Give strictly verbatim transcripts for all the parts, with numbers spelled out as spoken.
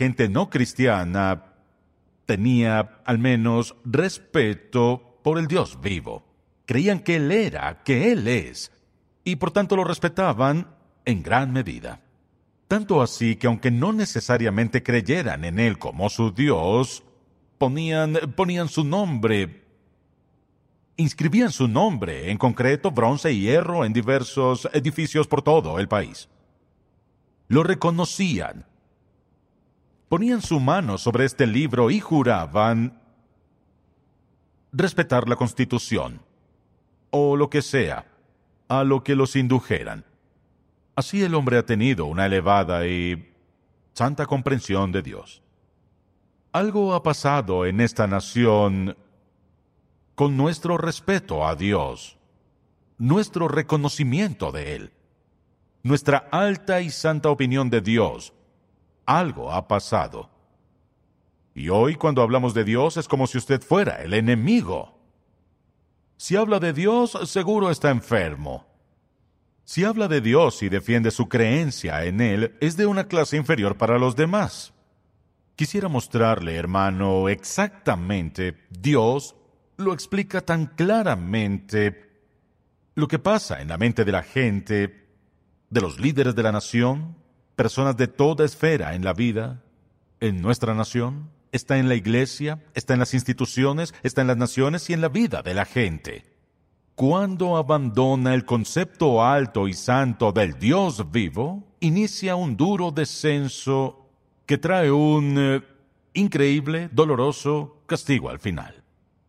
gente no cristiana tenía al menos respeto por el Dios vivo. Creían que Él era, que Él es, y por tanto lo respetaban en gran medida. Tanto así que aunque no necesariamente creyeran en Él como su Dios, ponían, ponían su nombre, inscribían su nombre, en concreto bronce y hierro, en diversos edificios por todo el país. Lo reconocían. Ponían su mano sobre este libro y juraban respetar la Constitución, o lo que sea, a lo que los indujeran. Así el hombre ha tenido una elevada y santa comprensión de Dios. Algo ha pasado en esta nación con nuestro respeto a Dios, nuestro reconocimiento de Él, nuestra alta y santa opinión de Dios. Algo ha pasado. Y hoy, cuando hablamos de Dios, es como si usted fuera el enemigo. Si habla de Dios, seguro está enfermo. Si habla de Dios y defiende su creencia en Él, es de una clase inferior para los demás. Quisiera mostrarle, hermano, exactamente. Dios lo explica tan claramente lo que pasa en la mente de la gente, de los líderes de la nación, personas de toda esfera en la vida, en nuestra nación. Está en la iglesia, está en las instituciones, está en las naciones y en la vida de la gente. Cuando abandona el concepto alto y santo del Dios vivo, inicia un duro descenso que trae un eh, increíble, doloroso castigo al final.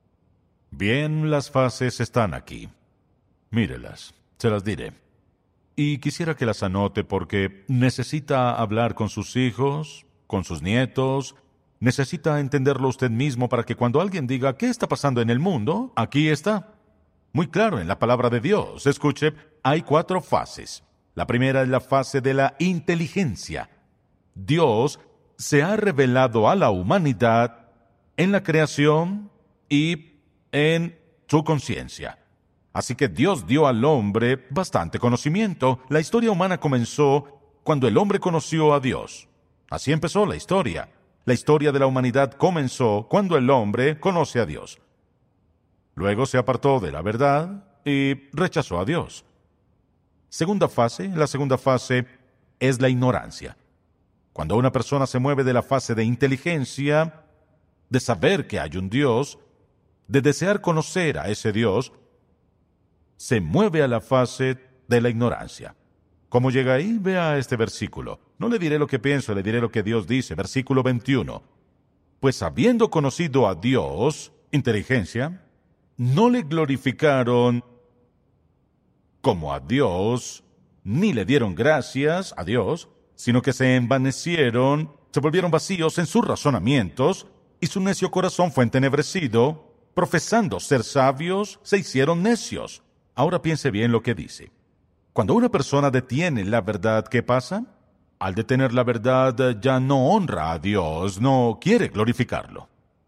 Bien, las fases están aquí. Mírelas, se las diré. Y quisiera que las anote porque necesita hablar con sus hijos, con sus nietos. Necesita entenderlo usted mismo para que cuando alguien diga ¿qué está pasando en el mundo? Aquí está. Muy claro en la palabra de Dios. Escuche, hay cuatro fases. La primera es la fase de la inteligencia. Dios se ha revelado a la humanidad en la creación y en su conciencia. Así que Dios dio al hombre bastante conocimiento. La historia humana comenzó cuando el hombre conoció a Dios. Así empezó la historia. La historia de la humanidad comenzó cuando el hombre conoce a Dios. Luego se apartó de la verdad y rechazó a Dios. Segunda fase, la segunda fase es la ignorancia. Cuando una persona se mueve de la fase de inteligencia, de saber que hay un Dios, de desear conocer a ese Dios, se mueve a la fase de la ignorancia. ¿Cómo llega ahí? Vea este versículo. No le diré lo que pienso, le diré lo que Dios dice. Versículo veintiuno. Pues habiendo conocido a Dios, inteligencia, no le glorificaron como a Dios, ni le dieron gracias a Dios, sino que se envanecieron, se volvieron vacíos en sus razonamientos, y su necio corazón fue entenebrecido, profesando ser sabios, se hicieron necios. Ahora piense bien lo que dice. Cuando una persona detiene la verdad, ¿qué pasa? Al detener la verdad, ya no honra a Dios, no quiere glorificarlo.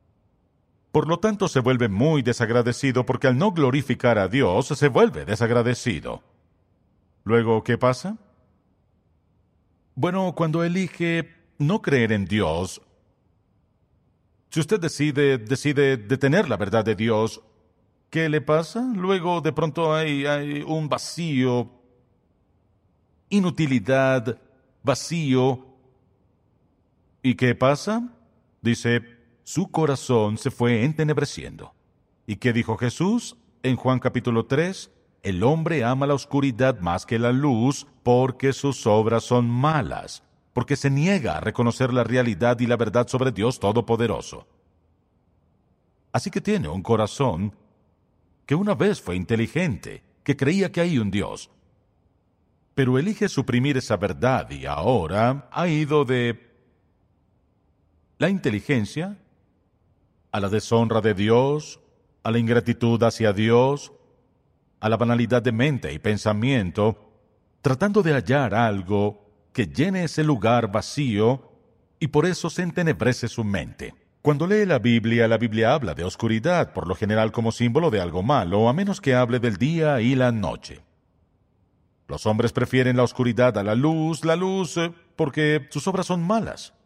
Por lo tanto, se vuelve muy desagradecido porque al no glorificar a Dios, se vuelve desagradecido. Luego, ¿qué pasa? Bueno, cuando elige no creer en Dios, si usted decide, decide detener la verdad de Dios, ¿qué le pasa? Luego, de pronto hay, hay un vacío, inutilidad, vacío. ¿Y qué pasa? Dice, su corazón se fue entenebreciendo. ¿Y qué dijo Jesús en Juan capítulo tres? El hombre ama la oscuridad más que la luz porque sus obras son malas, porque se niega a reconocer la realidad y la verdad sobre Dios Todopoderoso. Así que tiene un corazón que una vez fue inteligente, que creía que hay un Dios, pero elige suprimir esa verdad y ahora ha ido de la inteligencia a la deshonra de Dios, a la ingratitud hacia Dios, a la banalidad de mente y pensamiento, tratando de hallar algo que llene ese lugar vacío y por eso se entenebrece su mente. Cuando lee la Biblia, la Biblia habla de oscuridad, por lo general como símbolo de algo malo, a menos que hable del día y la noche. Los hombres prefieren la oscuridad a la luz, la luz eh, porque sus obras son malas.